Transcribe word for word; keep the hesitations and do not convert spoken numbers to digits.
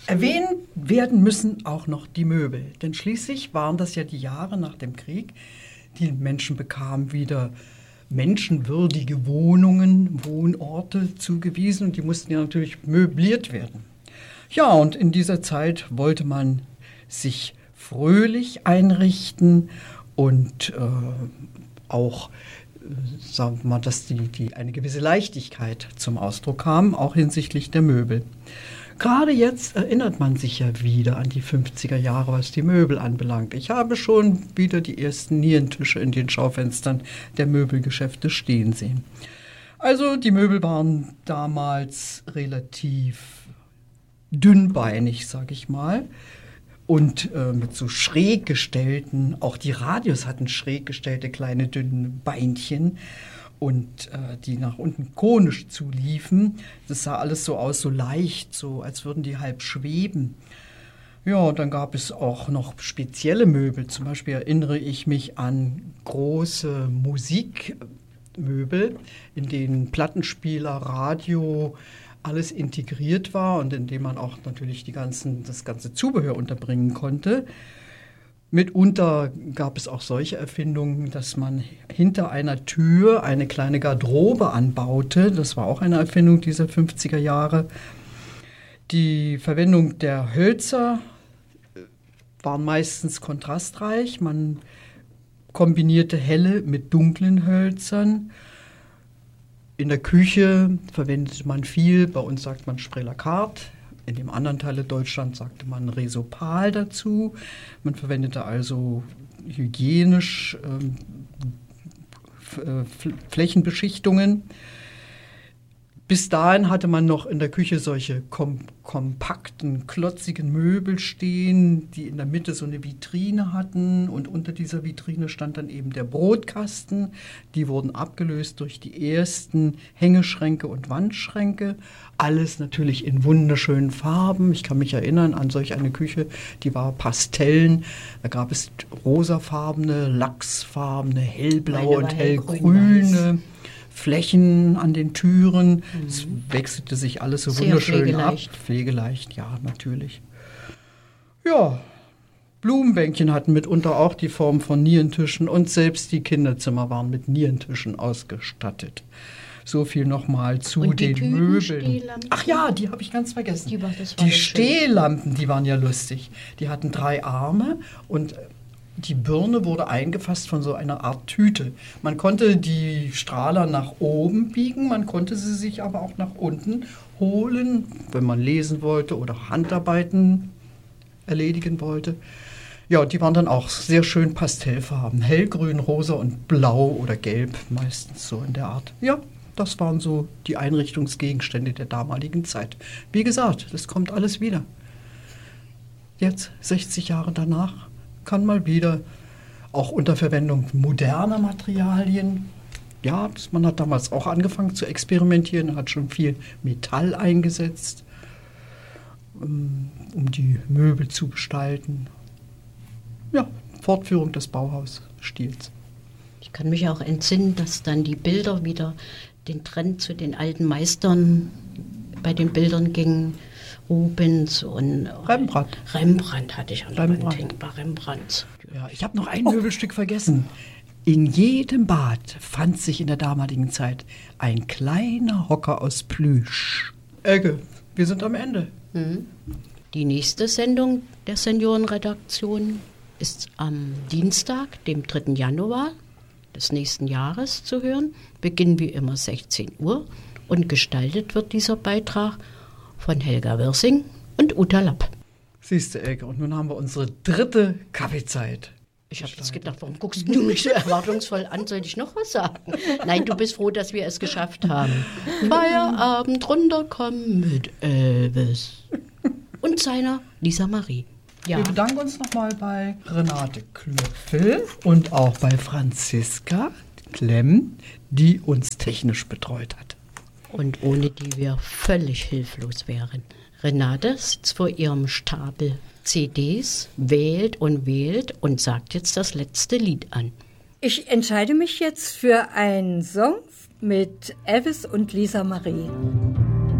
Erwähnt werden müssen auch noch die Möbel, denn schließlich waren das ja die Jahre nach dem Krieg. Die Menschen bekamen wieder menschenwürdige Wohnungen, Wohnorte zugewiesen und die mussten ja natürlich möbliert werden. Ja, und in dieser Zeit wollte man sich fröhlich einrichten und äh, auch, äh, sagen wir mal, dass die, die eine gewisse Leichtigkeit zum Ausdruck kam, auch hinsichtlich der Möbel. Gerade jetzt erinnert man sich ja wieder an die fünfziger Jahre, was die Möbel anbelangt. Ich habe schon wieder die ersten Nierentische in den Schaufenstern der Möbelgeschäfte stehen sehen. Also die Möbel waren damals relativ dünnbeinig, sage ich mal, und äh, mit so schräg gestellten, auch die Radios hatten schräg gestellte kleine dünne Beinchen. Und äh, die nach unten konisch zuliefen. Das sah alles so aus, so leicht, so als würden die halb schweben. Ja, und dann gab es auch noch spezielle Möbel. Zum Beispiel erinnere ich mich an große Musikmöbel, in denen Plattenspieler, Radio, alles integriert war und in dem man auch natürlich die ganzen, das ganze Zubehör unterbringen konnte. Mitunter gab es auch solche Erfindungen, dass man hinter einer Tür eine kleine Garderobe anbaute. Das war auch eine Erfindung dieser fünfziger Jahre. Die Verwendung der Hölzer war meistens kontrastreich. Man kombinierte helle mit dunklen Hölzern. In der Küche verwendete man viel, bei uns sagt man Sprelakart. In dem anderen Teil Deutschlands sagte man Resopal dazu. Man verwendete also hygienisch ähm, F- Flächenbeschichtungen. Bis dahin hatte man noch in der Küche solche kom- kompakten, klotzigen Möbel stehen, die in der Mitte so eine Vitrine hatten. Und unter dieser Vitrine stand dann eben der Brotkasten. Die wurden abgelöst durch die ersten Hängeschränke und Wandschränke. Alles natürlich in wunderschönen Farben. Ich kann mich erinnern an solch eine Küche, die war Pastellen. Da gab es rosafarbene, lachsfarbene, hellblaue und hellgrüne Flächen an den Türen. Mhm. Es wechselte sich alles so Sehr wunderschön pflegeleicht. ab. Pflegeleicht, ja, natürlich. Ja, Blumenbänkchen hatten mitunter auch die Form von Nierentischen und selbst die Kinderzimmer waren mit Nierentischen ausgestattet. So viel nochmal zu und den Tüten, Möbeln. Ach ja, die habe ich ganz vergessen. Die, war, das war die Stehlampen, die waren ja lustig. Die hatten drei Arme und die Birne wurde eingefasst von so einer Art Tüte. Man konnte die Strahler nach oben biegen, man konnte sie sich aber auch nach unten holen, wenn man lesen wollte oder Handarbeiten erledigen wollte. Ja, die waren dann auch sehr schön pastellfarben. Hellgrün, rosa und blau oder gelb, meistens so in der Art. Ja, das waren so die Einrichtungsgegenstände der damaligen Zeit. Wie gesagt, das kommt alles wieder. Jetzt, sechzig Jahre danach, kann mal wieder, auch unter Verwendung moderner Materialien. Ja, man hat damals auch angefangen zu experimentieren, hat schon viel Metall eingesetzt, um die Möbel zu gestalten. Ja, Fortführung des Bauhausstils. Ich kann mich auch entsinnen, dass dann die Bilder wieder den Trend zu den alten Meistern bei den Bildern gingen. Rubens und Rembrandt. Rembrandt hatte ich an der Wand hängen, bei Rembrandt. Ja, ich habe noch ein Möbelstück vergessen. In jedem Bad fand sich in der damaligen Zeit ein kleiner Hocker aus Plüsch. Elke, wir sind am Ende. Mhm. Die nächste Sendung der Seniorenredaktion ist am Dienstag, dem dritten Januar des nächsten Jahres zu hören. Beginnen wie immer sechzehn Uhr und gestaltet wird dieser Beitrag von Helga Wirsing und Uta Lapp. Siehst du, Elke, und nun haben wir unsere dritte Kaffeezeit. Ich habe jetzt gedacht, warum guckst du mich so erwartungsvoll an? Soll ich noch was sagen? Nein, du bist froh, dass wir es geschafft haben. Feierabend runterkommen mit Elvis und seiner Lisa Marie. Ja. Wir bedanken uns nochmal bei Renate Klöffel und auch bei Franziska Klemm, die uns technisch betreut hat. Und ohne die wir völlig hilflos wären. Renate sitzt vor ihrem Stapel C Ds, wählt und wählt und sagt jetzt das letzte Lied an. Ich entscheide mich jetzt für einen Song mit Elvis und Lisa Marie.